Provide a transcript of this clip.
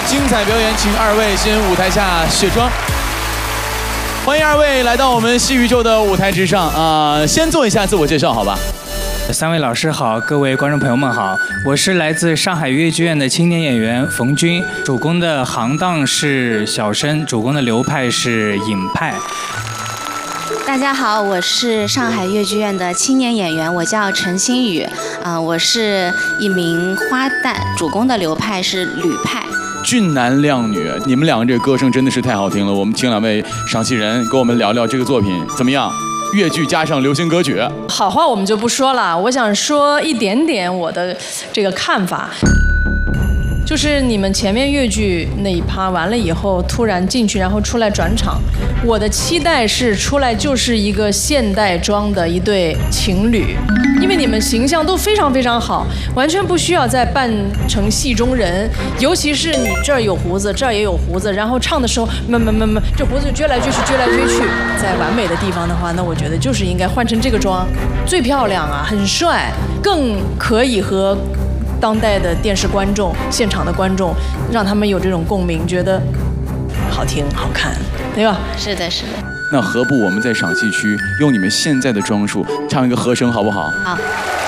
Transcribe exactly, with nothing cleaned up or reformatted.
精彩表演，请二位先舞台下卸妆。欢迎二位来到我们戏宇宙的舞台之上啊、呃！先做一下自我介绍，好吧？ 三位老师好，各位观众朋友们好，我是来自上海越剧院的青年演员冯军，主攻的行当是小生，主攻的流派是影派。 大家好，我是上海越剧院的青年演员，我叫陈新宇，啊、呃，我是一名花旦，主攻的流派是吕派。 俊男靓女，你们两个这个歌声真的是太好听了。我们请两位赏析人跟我们聊聊这个作品怎么样？越剧加上流行歌曲， 好话我们就不说了，我想说一点点我的这个看法。就是你们前面越剧那一趴完了以后，突然进去，然后出来转场。我的期待是出来就是一个现代装的一对情侣，因为你们形象都非常非常好，完全不需要再扮成戏中人。尤其是你这儿有胡子，这儿也有胡子，然后唱的时候，没没没没，这胡子就撅来撅去，撅来撅去。在完美的地方的话，那我觉得就是应该换成这个妆，最漂亮啊，很帅，更可以和当代的电视观众、现场的观众，让他们有这种共鸣，觉得好听、好看，对吧？ 是的，是的。 那何不我们在赏析区用你们现在的装束唱一个和声，好不好？ 好。